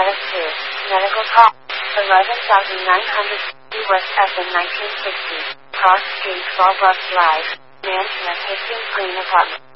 Medicare, medical cost, 11,900 US in 1960. Cost street 12 bucks live. Mansion of Hastings Green apartment.